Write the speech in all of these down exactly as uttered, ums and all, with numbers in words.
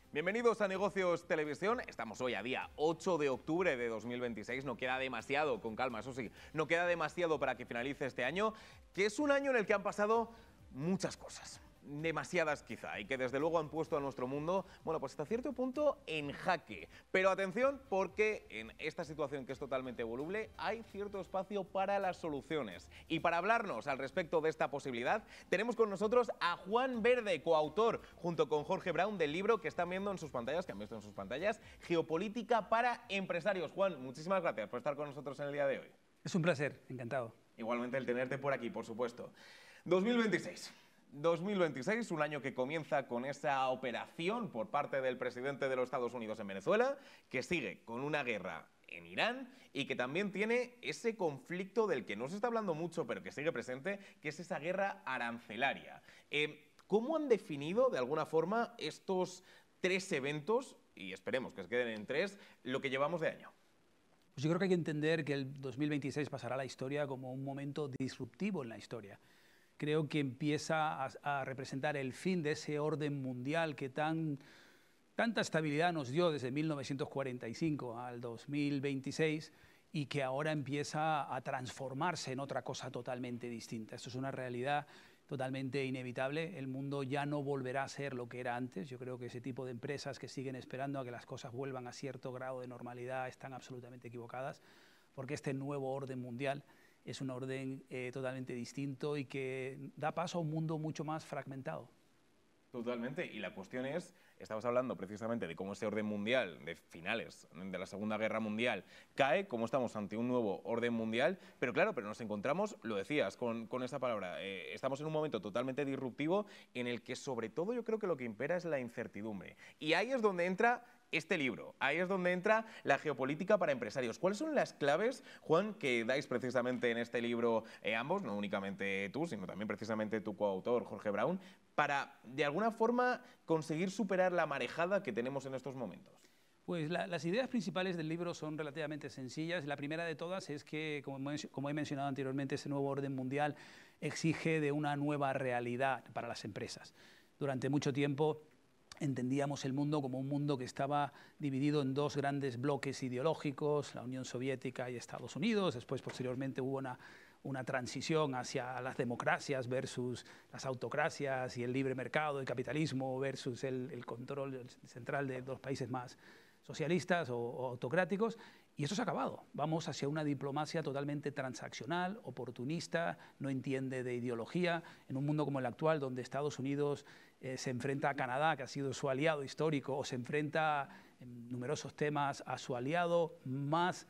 Bienvenidos a Negocios Televisión. Estamos hoy a día ocho de octubre de dos mil veintiséis. No queda demasiado, con calma, eso sí, no queda demasiado para que finalice este año, que es un año en el que han pasado muchas cosas. Demasiadas quizá, y que desde luego han puesto a nuestro mundo, bueno, pues hasta cierto punto en jaque. Pero atención, porque en esta situación que es totalmente voluble hay cierto espacio para las soluciones. Y para hablarnos al respecto de esta posibilidad, tenemos con nosotros a Juan Verde, coautor, junto con Jorge Brown, del libro que están viendo en sus pantallas, que han visto en sus pantallas, Geopolítica para Empresarios. Juan, muchísimas gracias por estar con nosotros en el día de hoy. Es un placer, encantado. Igualmente el tenerte por aquí, por supuesto. dos mil veintiséis. dos mil veintiséis, un año que comienza con esa operación por parte del presidente de los Estados Unidos en Venezuela, que sigue con una guerra en Irán y que también tiene ese conflicto del que no se está hablando mucho, pero que sigue presente, que es esa guerra arancelaria. Eh, ¿Cómo han definido, de alguna forma, estos tres eventos, y esperemos que se queden en tres, lo que llevamos de año? Pues yo creo que hay que entender que el dos mil veintiséis pasará a la historia como un momento disruptivo en la historia. Creo que empieza a, a representar el fin de ese orden mundial que tan, tanta estabilidad nos dio desde mil novecientos cuarenta y cinco al dos mil veintiséis y que ahora empieza a transformarse en otra cosa totalmente distinta. Esto es una realidad totalmente inevitable. El mundo ya no volverá a ser lo que era antes. Yo creo que ese tipo de empresas que siguen esperando a que las cosas vuelvan a cierto grado de normalidad están absolutamente equivocadas, porque este nuevo orden mundial es un orden eh, totalmente distinto y que da paso a un mundo mucho más fragmentado. Totalmente, y la cuestión es, estamos hablando precisamente de cómo ese orden mundial de finales de la Segunda Guerra Mundial cae, cómo estamos ante un nuevo orden mundial, pero claro, pero nos encontramos, lo decías con, con esa palabra, eh, estamos en un momento totalmente disruptivo en el que sobre todo yo creo que lo que impera es la incertidumbre. Y ahí es donde entra este libro, ahí es donde entra la geopolítica para empresarios. ¿Cuáles son las claves, Juan, que dais precisamente en este libro eh, ambos, no únicamente tú, sino también precisamente tu coautor, Jorge Brown, para de alguna forma conseguir superar la marejada que tenemos en estos momentos? Pues la, las ideas principales del libro son relativamente sencillas. La primera de todas es que, como, como he mencionado anteriormente, ese nuevo orden mundial exige de una nueva realidad para las empresas. Durante mucho tiempo entendíamos el mundo como un mundo que estaba dividido en dos grandes bloques ideológicos, la Unión Soviética y Estados Unidos. Después, posteriormente, hubo una, una transición hacia las democracias versus las autocracias y el libre mercado, el capitalismo versus el, el control central de los países más socialistas o, o autocráticos, y eso se ha acabado. Vamos hacia una diplomacia totalmente transaccional, oportunista, no entiende de ideología, en un mundo como el actual, donde Estados Unidos eh, se enfrenta a Canadá, que ha sido su aliado histórico, o se enfrenta en numerosos temas a su aliado más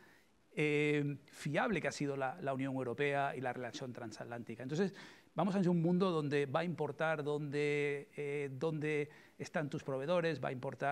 eh, fiable, que ha sido la, la Unión Europea y la relación transatlántica. Entonces, vamos hacia un mundo donde va a importar dónde, eh, dónde están tus proveedores, va a importar